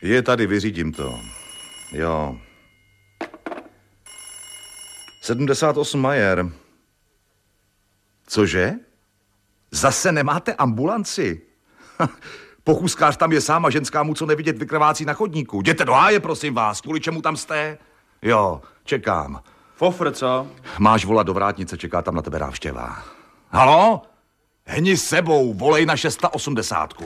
Je tady, vyřídím to. Jo. 78 Majer. Cože? Zase nemáte ambulanci? Pochůzkář tam je sám a ženskámu, co nevidět, vykrvácí na chodníku. Jděte do háje, prosím vás. Kvůli čemu tam jste? Jo, čekám. Fofr, co? Máš volat do vrátnice, čeká tam na tebe návštěva. Halo? Hni s sebou, volej na 680.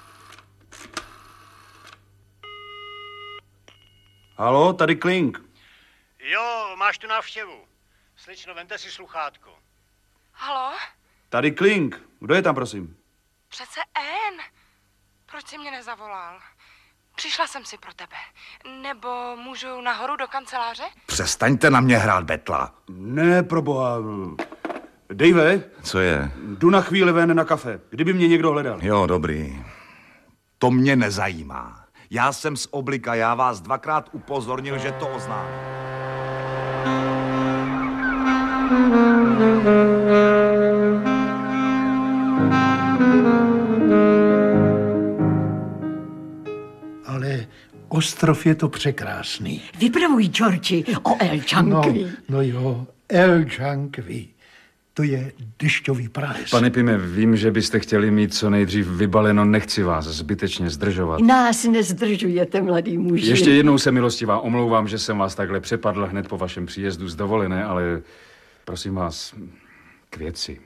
Halo, tady Klink. Jo, máš tu návštěvu. Slično, vemte si sluchátko. Halo? Tady Klink. Kdo je tam, prosím? Přece Ann. Proč jsi mě nezavolal? Přišla jsem si pro tebe. Nebo můžu nahoru do kanceláře? Přestaňte na mě hrát betla. Ne, proboha. Dave, Co je? jdu na chvíli ven na kafe. Kdyby mě někdo hledal. Jo, dobrý. To mě nezajímá. Já jsem z Oblika, já vás 2krát upozornil, že to oznámím. Ale ostrov je to překrásný. Vypravuj, Georgi, o El Chankvi. No jo, El Chankvi. To je dešťový prales. Pane Pime, vím, že byste chtěli mít co nejdřív vybaleno, nechci vás zbytečně zdržovat. Nás nezdržujete, mladý muži. Ještě jednou se milostivá omlouvám, že jsem vás takhle přepadl hned po vašem příjezdu z dovolené, ale prosím vás, k věci.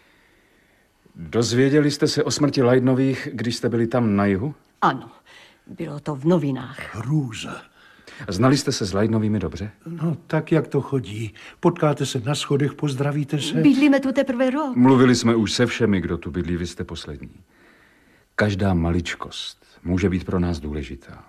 Dozvěděli jste se o smrti Leidnových, když jste byli tam na jihu? Ano, bylo to v novinách. Hrůza. Znali jste se s Leidnovými dobře? No, tak jak to chodí. Potkáte se na schodech, pozdravíte se. Bydlíme tu teprve rok. Mluvili jsme už se všemi, kdo tu bydlí, vy jste poslední. Každá maličkost může být pro nás důležitá.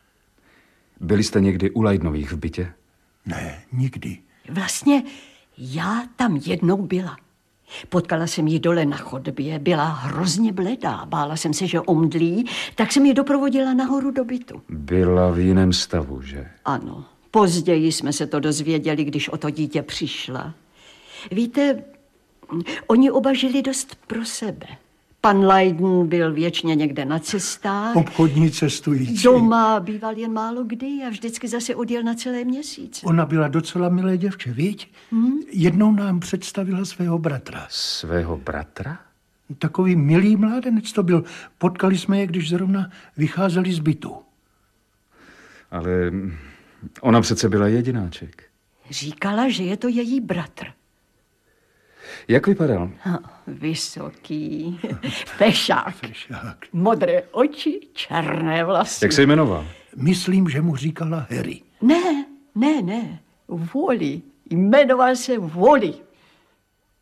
Byli jste někdy u Leidnových v bytě? Ne, nikdy. Vlastně já tam jednou byla. Potkala jsem ji dole na chodbě, byla hrozně bledá, bála jsem se, že omdlí, tak jsem ji doprovodila nahoru do bytu. Byla v jiném stavu, že? Ano, později jsme se to dozvěděli, když o to dítě přišla. Víte, oni oba žili dost pro sebe. Pan Leiden byl věčně někde na cestách. Obchodní cestující. Doma býval jen málo kdy a vždycky zase odjel na celé měsíce. Ona byla docela milé děvče, viď? Jednou nám představila svého bratra. Svého bratra? Takový milý mládenec to byl. Potkali jsme je, když zrovna vycházeli z bytu. Ale ona přece byla jedináček. Říkala, že je to její bratr. Jak vypadal? Vysoký, fešák, Fešák. modré oči, černé vlasy. Jak se jmenoval? Myslím, že mu říkala Harry. Ne, Wally. Jmenoval se Wally.